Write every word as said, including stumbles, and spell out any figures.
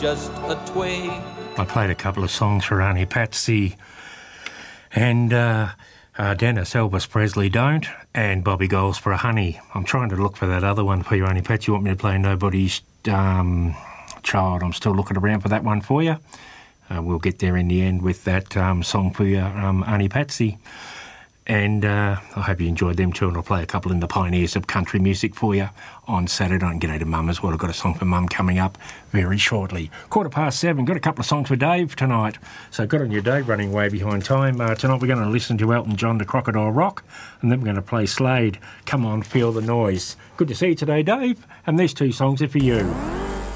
just a twig. I played a couple of songs for Auntie Patsy and uh, uh, Dennis Elvis Presley Don't and Bobby Goldsborough Honey. I'm trying to look for that other one for you, Auntie Patsy. You want me to play Nobody's um, Child? I'm still looking around for that one for you. Uh, we'll get there in the end with that um, song for you, um, Auntie Patsy. And uh, I hope you enjoyed them too, and I'll play a couple in the Pioneers of Country Music for you on Saturday. And g'day to Mum as well. I've got a song for Mum coming up very shortly. Quarter past seven, got a couple of songs for Dave tonight. So good on you, Dave, running way behind time. Uh, tonight we're going to listen to Elton John, The Crocodile Rock, and then we're going to play Slade, Come On, Feel the Noise. Good to see you today, Dave, and these two songs are for you.